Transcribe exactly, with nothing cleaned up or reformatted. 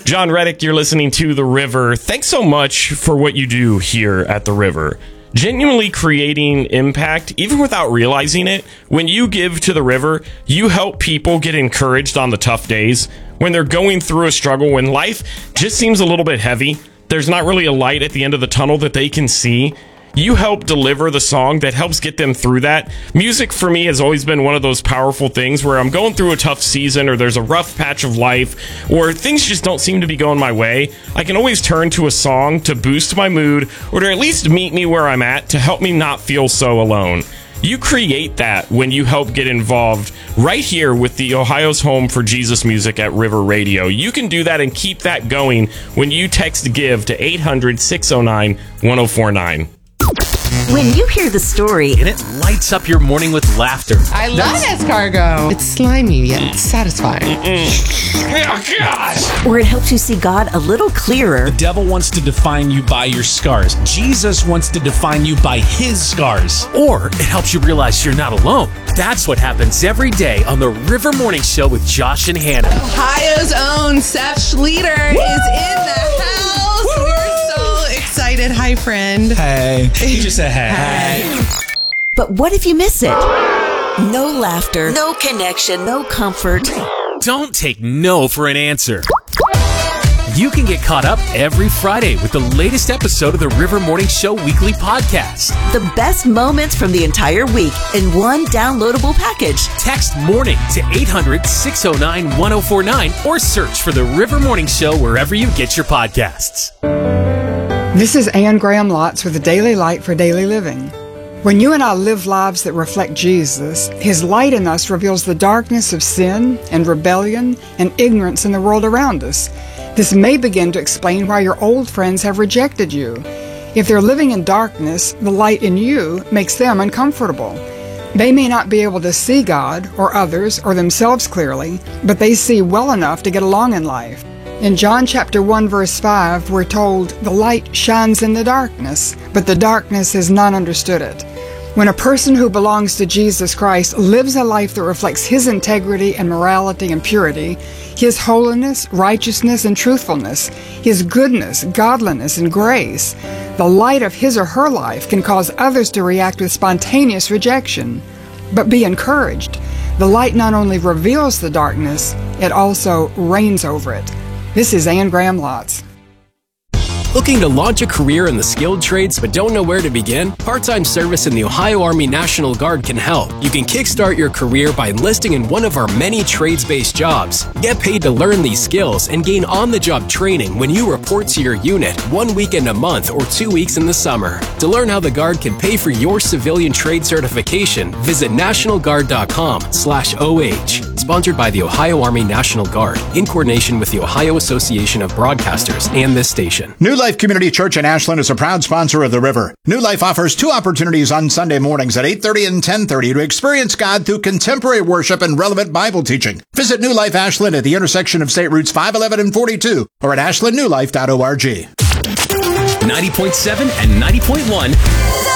John Reddick, you're listening to The River. Thanks so much for what you do here at The River. Genuinely creating impact, even without realizing it. When you give to The River, you help people get encouraged on the tough days. When they're going through a struggle, when life just seems a little bit heavy, there's not really a light at the end of the tunnel that they can see. You help deliver the song that helps get them through that. Music for me has always been one of those powerful things where I'm going through a tough season or there's a rough patch of life or things just don't seem to be going my way. I can always turn to a song to boost my mood or to at least meet me where I'm at to help me not feel so alone. You create that when you help get involved right here with the Ohio's Home for Jesus Music at River Radio. You can do that and keep that going when you text GIVE to eight hundred, six oh nine, one oh four nine. When you hear the story, and it lights up your morning with laughter. I love escargot. It's slimy yet satisfying. Oh, gosh. Or it helps you see God a little clearer. The devil wants to define you by your scars. Jesus wants to define you by his scars. Or it helps you realize you're not alone. That's what happens every day on the River Morning Show with Josh and Hannah. Ohio's own Seth Schleter Woo! Is in the house. Woo! We're so excited. Hi, friend. Hey. He just said hey. Hey. But what if you miss it? No laughter, no connection, no comfort. Don't take no for an answer. You can get caught up every Friday with the latest episode of the River Morning Show weekly podcast. The best moments from the entire week in one downloadable package. Text MORNING to eight hundred, six oh nine, one oh four nine or search for the River Morning Show wherever you get your podcasts. This is Ann Graham Lotz with the Daily Light for Daily Living. When you and I live lives that reflect Jesus, His light in us reveals the darkness of sin and rebellion and ignorance in the world around us. This may begin to explain why your old friends have rejected you. If they're living in darkness, the light in you makes them uncomfortable. They may not be able to see God or others or themselves clearly, but they see well enough to get along in life. In John chapter one verse five, we're told, "The light shines in the darkness, but the darkness has not understood it." When a person who belongs to Jesus Christ lives a life that reflects His integrity and morality and purity, His holiness, righteousness, and truthfulness, His goodness, godliness, and grace, the light of his or her life can cause others to react with spontaneous rejection. But be encouraged. The light not only reveals the darkness, it also reigns over it. This is Ann Graham Lotz. Looking to launch a career in the skilled trades but don't know where to begin? Part-time service in the Ohio Army National Guard can help. You can kickstart your career by enlisting in one of our many trades-based jobs. Get paid to learn these skills and gain on-the-job training when you report to your unit one weekend a month or two weeks in the summer. To learn how the Guard can pay for your civilian trade certification, visit nationalguard.com slash OH. Sponsored by the Ohio Army National Guard in coordination with the Ohio Association of Broadcasters and this station. New Life Community Church in Ashland is a proud sponsor of The River. New Life offers two opportunities on Sunday mornings at eight thirty and ten thirty to experience God through contemporary worship and relevant Bible teaching. Visit New Life Ashland at the intersection of State Routes five eleven and forty-two or at ashland new life dot org. ninety point seven and ninety point one